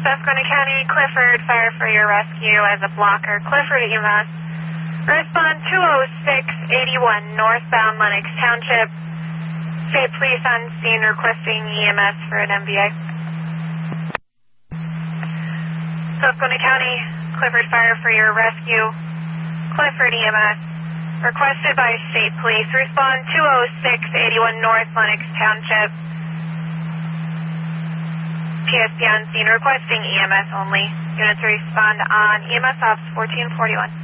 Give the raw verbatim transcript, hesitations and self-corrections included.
Susquehanna County, Clifford, fire for your rescue as a blocker. Clifford E M S. Respond two oh six eighty-one northbound Lenox Township. State Police on scene requesting E M S for an M V A. Susquehanna County, Clifford, fire for your rescue. Clifford E M S. Requested by State Police. Respond two oh six eighty-one North Lenox Township. P S P on scene requesting E M S only. Units respond on E M S Ops fourteen forty-one.